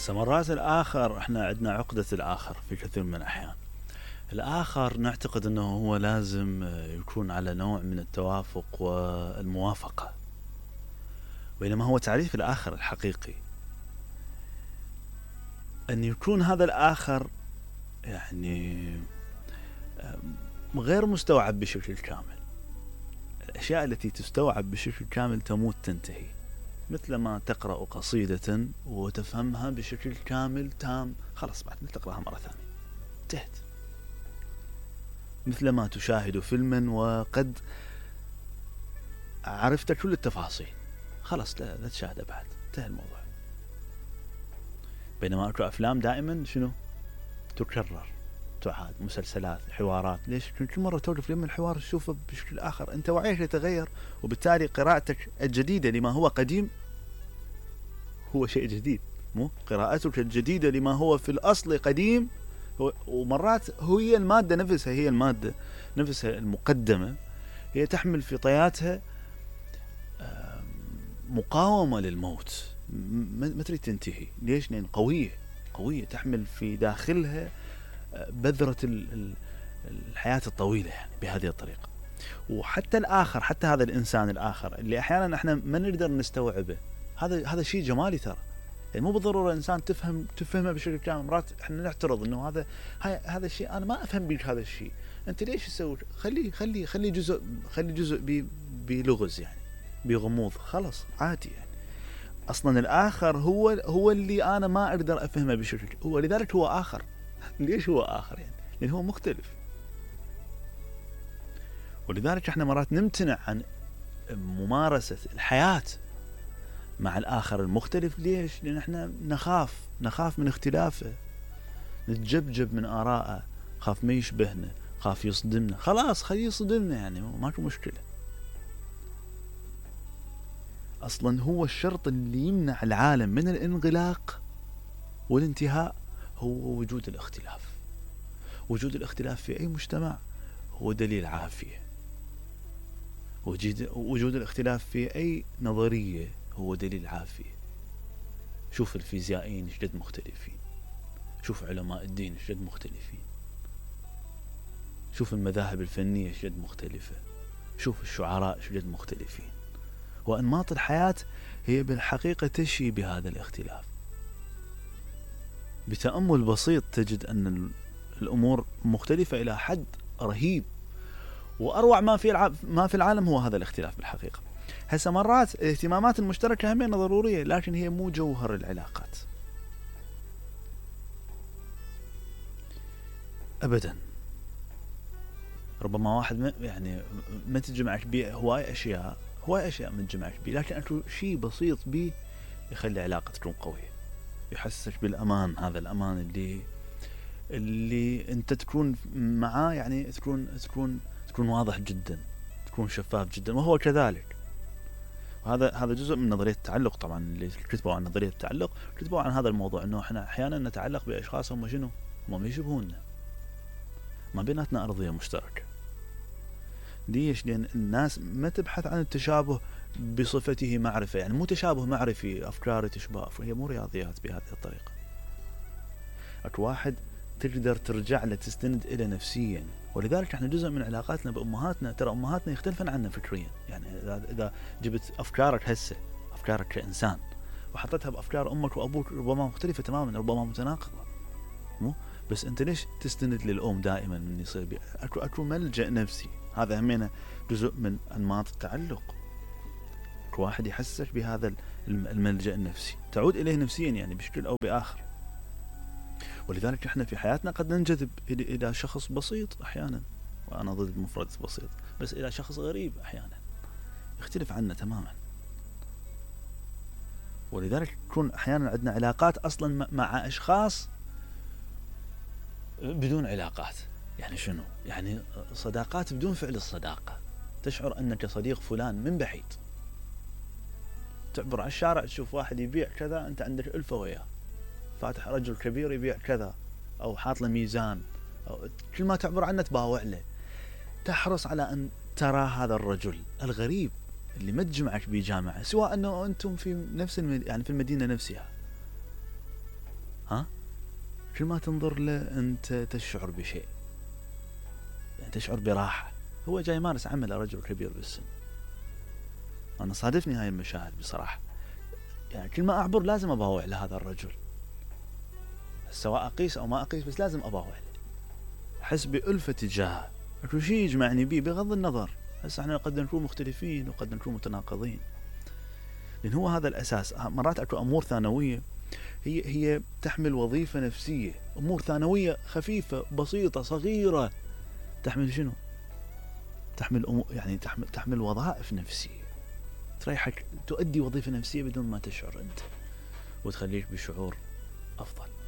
هسه مرات الآخر احنا عندنا عقدة الآخر في كثير من الأحيان. الآخر نعتقد أنه هو لازم يكون على نوع من التوافق والموافقة، بينما هو تعريف الآخر الحقيقي أن يكون هذا الآخر يعني غير مستوعب بشكل كامل. الأشياء التي تستوعب بشكل كامل تموت تنتهي، مثل ما تقرأ قصيدة وتفهمها بشكل كامل تام، خلاص بعد تقرأها مرة ثانية انتهت. مثل ما تشاهد فيلما وقد عرفت كل التفاصيل، خلاص لا تشاهده بعد، انتهى الموضوع. بينما اكو افلام دائما شنو تكرر تعاد، مسلسلات، حوارات، ليش كل مرة توقف لما الحوار تشوفه بشكل آخر، أنت وعيك يتغير، وبالتالي قراءتك الجديدة لما هو قديم هو شيء جديد، مو قراءتك الجديدة لما هو في الأصل قديم. ومرات هي المادة نفسها، هي المادة نفسها المقدمة هي تحمل في طياتها مقاومة للموت، ما تريد تنتهي. ليش؟ لأن قوية تحمل في داخلها بذرة الحياة الطويلة، يعني بهذه الطريقة. وحتى الآخر، حتى هذا الإنسان الآخر اللي أحيانا احنا ما نقدر نستوعبه، هذا شيء جمالي ترى. يعني مو بالضرورة إنسان تفهمه بشكل كامل. مرات احنا نعترض إنه هذا الشيء أنا ما أفهم بيك، هذا الشيء أنت ليش تسوي؟ خلي جزء بلغز، يعني بغموض، خلاص عادي. يعني أصلا الآخر هو اللي أنا ما أقدر أفهمه بشكل، ولذلك هو آخر. ليش هو آخر؟ يعني لأنه هو مختلف. ولذلك احنا مرات نمتنع عن ممارسة الحياة مع الآخر المختلف. ليش؟ لأن احنا نخاف من اختلافه، نتجبجب من آراءه، خاف ما يشبهنا، خاف يصدمنا. خلاص خليه يصدمنا، يعني ماكو مشكلة. أصلا هو الشرط اللي يمنع العالم من الانغلاق والانتهاء هو وجود الاختلاف. وجود الاختلاف في أي مجتمع هو دليل عافية. وجود الاختلاف في أي نظرية هو دليل عافية. شوف الفيزيائيين شدد مختلفين، شوف علماء الدين شدد مختلفين، شوف المذاهب الفنية شدد مختلفة، شوف الشعراء شدد مختلفين. وأنماط الحياة هي بالحقيقة تشي بهذا الاختلاف. بتأمل بسيط تجد أن الأمور مختلفة إلى حد رهيب، وأروع ما في العالم هو هذا الاختلاف بالحقيقة. هسه مرات الاهتمامات المشتركة همين ضرورية، لكن هي مو جوهر العلاقات أبدا. ربما واحد ما تجمعك بيه هواي أشياء ما تجمعك بيه، لكن أكو شيء بسيط بيه يخلي علاقة تكون قوية، يحسسك بالأمان. هذا الأمان اللي أنت تكون معاه، يعني تكون واضح جدا، تكون شفاف جدا، وهو كذلك. هذا جزء من نظرية التعلق. طبعا اللي كتبوا عن نظرية التعلق كتبوا عن هذا الموضوع، انه احنا احيانا نتعلق باشخاص هم شنو؟ هم يشبهوننا، ما بيناتنا ارضية مشتركة. ليش؟ لان الناس ما تبحث عن التشابه بصفته معرفة، يعني مو تشابه معرفي افكار تشبه، هي مو رياضيات بهذه الطريقة. اكو واحد تقدر ترجع له، تستند إلى نفسيا. ولذلك احنا جزء من علاقاتنا بأمهاتنا، ترى أمهاتنا يختلفن عنا فكريا. يعني إذا جبت أفكارك هسه، أفكارك كإنسان، وحطيتها بأفكار أمك وأبوك، ربما مختلفة تماما، ربما متناقضة، مو بس أنت ليش تستند للأم دائما من يصير أكو ملجأ نفسي. هذا همينه جزء من أنماط التعلق. أكو واحد يحسسك بهذا الملجأ النفسي، تعود إليه نفسيا يعني بشكل أو بآخر. ولذلك احنا في حياتنا قد ننجذب الى شخص بسيط احيانا، وانا ضد مفردة بسيط، بس الى شخص غريب احيانا يختلف عنا تماما. ولذلك يكون احيانا عندنا علاقات اصلا مع اشخاص بدون علاقات. يعني شنو؟ يعني صداقات بدون فعل الصداقة. تشعر انك صديق فلان من بعيد، تعبر على الشارع تشوف واحد يبيع كذا، انت عندك ألفة وياه، فاتح رجل كبير يبيع كذا، أو حاط له ميزان، أو كل ما تعبر عنه تباوع له. تحرص على أن ترى هذا الرجل الغريب اللي ما تجمعك بجامعة، سواء أنه أنتم في نفس يعني في المدينة نفسها. ها، كل ما تنظر له أنت تشعر بشيء، يعني تشعر براحة. هو جاي يمارس عمل رجل كبير بالسن. أنا صادفني هاي المشاهد بصراحة، يعني كل ما أعبر لازم أباوع لهذا الرجل، سواء أقيس أو ما أقيس، بس لازم أباوع له، أحس بألفة تجاهه، أكو شيء يجمعني بيه بغض النظر. هسه احنا قد نكون مختلفين وقد نكون متناقضين، لأن هو هذا الأساس. مرات أكو أمور ثانوية هي تحمل وظيفة نفسية، أمور ثانوية خفيفة بسيطة صغيرة تحمل شنو؟ تحمل يعني تحمل وظائف نفسية، تريحك، تؤدي وظيفة نفسية بدون ما تشعر أنت، وتخليك بشعور أفضل.